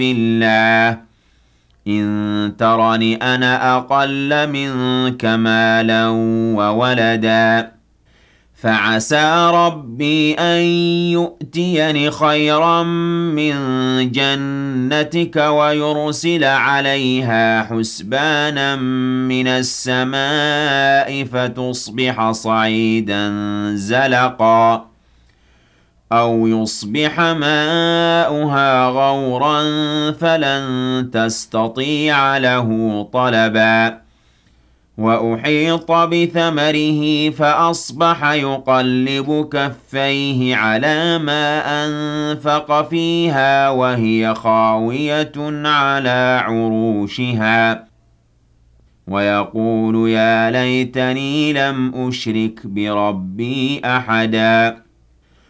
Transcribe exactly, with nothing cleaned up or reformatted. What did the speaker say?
بالله إن ترني أنا أقل منك مالا وولدا فعسى ربي أن يؤتيني خيرا من جنتك ويرسل عليها حسبانا من السماء فتصبح صعيدا زلقا أو يصبح ماؤها غورا فلن تستطيع له طلبا وأحيط بثمره فأصبح يقلب كفيه على ما أنفق فيها وهي خاوية على عروشها ويقول يا ليتني لم أشرك بربي أحدا